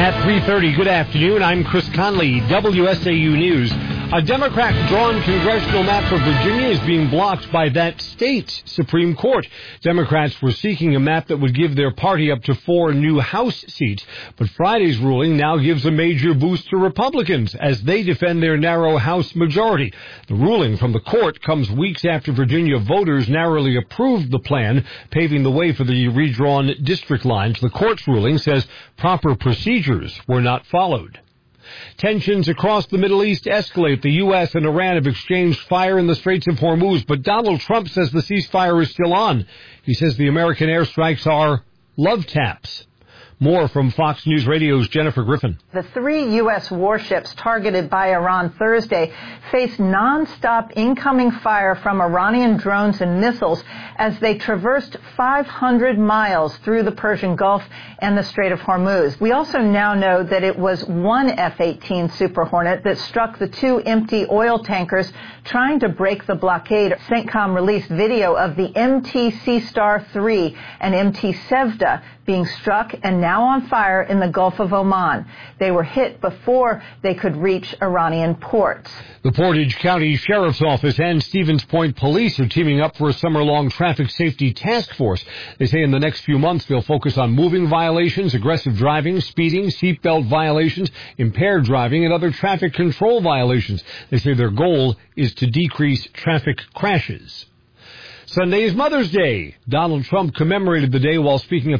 At 3:30, good afternoon. I'm Chris Conley, WSAU News. A Democrat-drawn congressional map for Virginia is being blocked by that state's Supreme Court. Democrats were seeking a map that would give their party up to 4 new House seats. But Friday's ruling now gives a major boost to Republicans as they defend their narrow House majority. The ruling from the court comes weeks after Virginia voters narrowly approved the plan, paving the way for the redrawn district lines. The court's ruling says proper procedures were not followed. Tensions across the Middle East escalate. The U.S. and Iran have exchanged fire in the Straits of Hormuz, but Donald Trump says the ceasefire is still on. He says the American airstrikes are love taps. More from Fox News Radio's Jennifer Griffin. The 3 U.S. warships targeted by Iran Thursday faced nonstop incoming fire from Iranian drones and missiles as they traversed 500 miles through the Persian Gulf and the Strait of Hormuz. We also now know that it was one F-18 Super Hornet that struck the 2 empty oil tankers trying to break the blockade. CENTCOM released video of the MT Sea Star 3 and MT Sevda being struck and now on fire in the Gulf of Oman. They were hit before they could reach Iranian ports. The Portage County Sheriff's Office and Stevens Point Police are teaming up for a summer-long traffic safety task force. They say in the next few months they'll focus on moving violations, aggressive driving, speeding, seatbelt violations, impaired driving, and other traffic control violations. They say their goal is to decrease traffic crashes. Sunday is Mother's Day. Donald Trump commemorated the day while speaking at